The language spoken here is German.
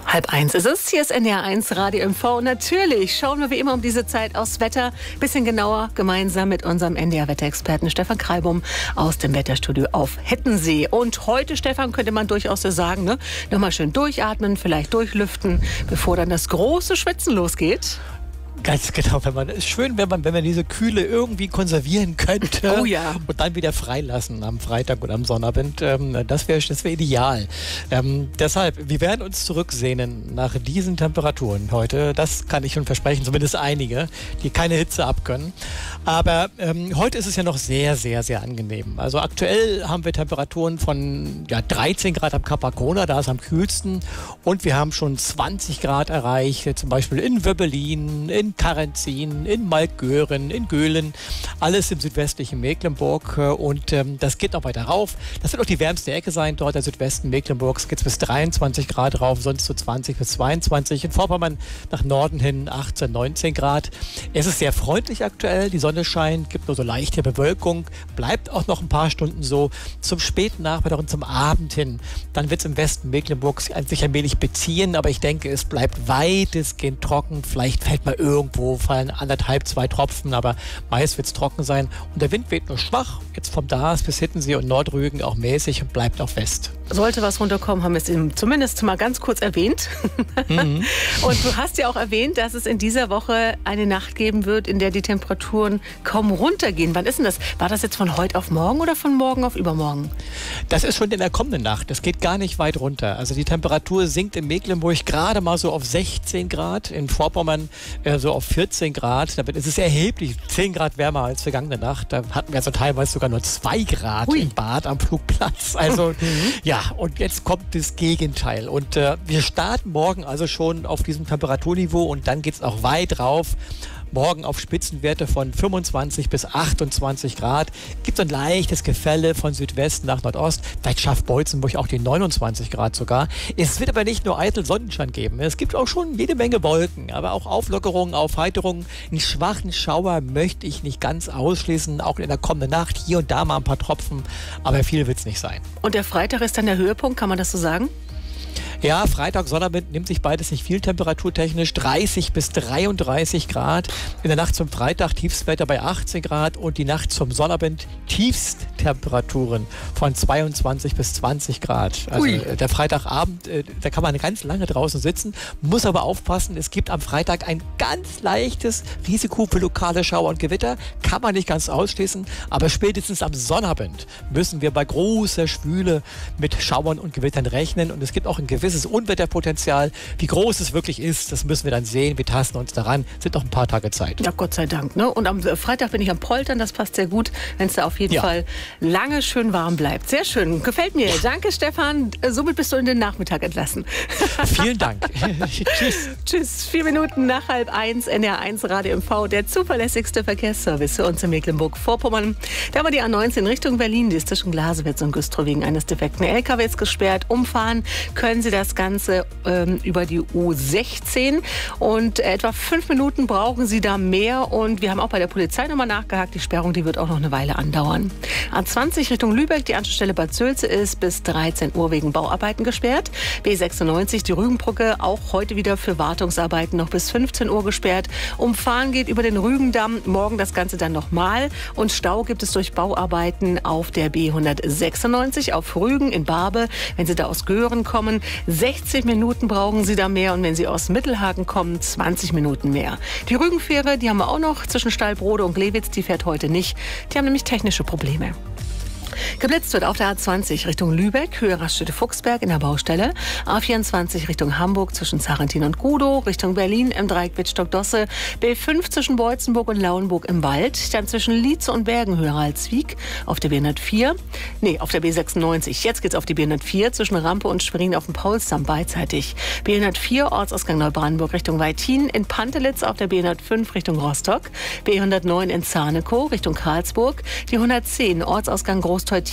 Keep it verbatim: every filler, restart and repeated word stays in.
Halb eins ist es. Hier ist N D R eins Radio M V. Und natürlich schauen wir wie immer um diese Zeit aufs Wetter. Bisschen genauer gemeinsam mit unserem N D R-Wetterexperten Stefan Kreibum aus dem Wetterstudio auf Hettensee. Und heute, Stefan, könnte man durchaus so sagen, ne? Nochmal schön durchatmen, vielleicht durchlüften, bevor dann das große Schwitzen losgeht. Ganz genau, wenn man, es ist schön, wenn man, wenn man diese Kühle irgendwie konservieren könnte. Oh ja. Und dann wieder freilassen am Freitag oder am Sonnabend. Ähm, das wäre das wär ideal. Ähm, deshalb, wir werden uns zurücksehnen nach diesen Temperaturen heute. Das kann ich schon versprechen, zumindest einige, die keine Hitze abkönnen. Aber ähm, heute ist es ja noch sehr, sehr, sehr angenehm. Also aktuell haben wir Temperaturen von ja, dreizehn Grad am Kap Arkona, da ist am kühlsten. Und wir haben schon zwanzig Grad erreicht, zum Beispiel in Wöbbelin, in Karrenzin, in Maltgören, in Göhlen, alles im südwestlichen Mecklenburg, und ähm, das geht noch weiter rauf. Das wird auch die wärmste Ecke sein, dort der Südwesten Mecklenburgs geht es bis dreiundzwanzig Grad rauf, sonst so zwanzig bis zweiundzwanzig. In Vorpommern nach Norden hin achtzehn, neunzehn Grad. Es ist sehr freundlich aktuell, die Sonne scheint, gibt nur so leichte Bewölkung, bleibt auch noch ein paar Stunden so. Zum späten Nachmittag und zum Abend hin, dann wird es im Westen Mecklenburgs sich allmählich beziehen, aber ich denke, es bleibt weitestgehend trocken. Vielleicht fällt mal irgendwo, fallen anderthalb, zwei Tropfen, aber meist wird es trocken sein. Und der Wind weht nur schwach, jetzt vom Daas bis Hittensee und Nordrügen auch mäßig und bleibt auch fest. Sollte was runterkommen, haben wir es eben zumindest mal ganz kurz erwähnt. Mhm. Und du hast ja auch erwähnt, dass es in dieser Woche eine Nacht geben wird, in der die Temperaturen kaum runtergehen. Wann ist denn das? War das jetzt von heute auf morgen oder von morgen auf übermorgen? Das ist schon in der kommenden Nacht. Das geht gar nicht weit runter. Also die Temperatur sinkt in Mecklenburg gerade mal so auf sechzehn Grad, in Vorpommern äh, so auf vierzehn Grad. Damit ist es erheblich zehn Grad wärmer als vergangene Nacht. Da hatten wir also teilweise sogar nur zwei Grad Ui. Im Bad am Flugplatz. Also mhm. ja, und jetzt kommt das Gegenteil. Und äh, wir starten morgen also schon auf diesem Temperaturniveau und dann geht es auch weit rauf. Morgen auf Spitzenwerte von fünfundzwanzig bis achtundzwanzig Grad. Gibt ein leichtes Gefälle von Südwesten nach Nordost. Vielleicht schafft Beutzenburg auch die neunundzwanzig Grad sogar. Es wird aber nicht nur eitel Sonnenschein geben. Es gibt auch schon jede Menge Wolken, aber auch Auflockerungen, Aufheiterungen. Einen schwachen Schauer möchte ich nicht ganz ausschließen. Auch in der kommenden Nacht hier und da mal ein paar Tropfen. Aber viel wird es nicht sein. Und der Freitag ist dann der Höhepunkt, kann man das so sagen? Ja, Freitag, Sonnabend nimmt sich beides nicht viel temperaturtechnisch. dreißig bis dreiunddreißig Grad. In der Nacht zum Freitag Tiefstwetter bei achtzehn Grad und die Nacht zum Sonnabend Tiefsttemperaturen von zweiundzwanzig bis zwanzig Grad. Also Ui. Der Freitagabend, äh, da kann man ganz lange draußen sitzen, muss aber aufpassen, es gibt am Freitag ein ganz leichtes Risiko für lokale Schauer und Gewitter. Kann man nicht ganz ausschließen, aber spätestens am Sonnabend müssen wir bei großer Schwüle mit Schauern und Gewittern rechnen, und es gibt auch ein gewisses Unwetterpotenzial. Wie groß es wirklich ist, das müssen wir dann sehen. Wir tasten uns daran. Sind noch ein paar Tage Zeit. Ja, Gott sei Dank. Ne? Und am Freitag bin ich am Poltern. Das passt sehr gut, wenn es da auf jeden ja. Fall lange schön warm bleibt. Sehr schön. Gefällt mir. Ja. Danke, Stefan. Somit bist du in den Nachmittag entlassen. Vielen Dank. Tschüss. Tschüss. Vier Minuten nach halb eins. N D R eins Radio M V, der zuverlässigste Verkehrsservice für uns in Mecklenburg-Vorpommern. Da haben wir die A neunzehn Richtung Berlin. Die ist zwischen Glasewitz und Güstrow wegen eines defekten L K Ws gesperrt. Umfahren können Sie das Ganze ähm, über die U sechzehn, und etwa fünf Minuten brauchen Sie da mehr, und wir haben auch bei der Polizei nochmal nachgehakt. Die Sperrung, die wird auch noch eine Weile andauern. A zwanzig Richtung Lübeck, die Anschlussstelle Bad Sülze ist bis dreizehn Uhr wegen Bauarbeiten gesperrt. B sechsundneunzig, die Rügenbrücke, auch heute wieder für Wartungsarbeiten noch bis fünfzehn Uhr gesperrt. Umfahren geht über den Rügendamm, morgen das Ganze dann nochmal, und Stau gibt es durch Bauarbeiten auf der B hundertsechsundneunzig auf Rügen in Barbe. Wenn Sie da aus Göhren kommen, sechzig Minuten brauchen Sie da mehr, und wenn Sie aus Mittelhagen kommen, zwanzig Minuten mehr. Die Rügenfähre, die haben wir auch noch zwischen Stallbrode und Glewitz, die fährt heute nicht. Die haben nämlich technische Probleme. Geblitzt wird auf der A zwanzig Richtung Lübeck, Höhe Raststätte-Fuchsberg in der Baustelle. A vierundzwanzig Richtung Hamburg zwischen Zarentin und Gudow, Richtung Berlin im Dreieck Wittstock-Dosse. B fünf zwischen Beutzenburg und Lauenburg im Wald. Dann zwischen Lietze und Bergen, Höhe Ralswiek auf der B hundertvier. Nee, auf der B sechsundneunzig. Jetzt geht's auf die B hundertvier zwischen Rampe und Schwerin auf dem Paulsdamm beidseitig. B hundertvier Ortsausgang Neubrandenburg Richtung Weithin. In Pantelitz auf der B hundertfünf Richtung Rostock. B hundertneun in Zarnekow Richtung Karlsburg. Die hundertzehn Ortsausgang Groß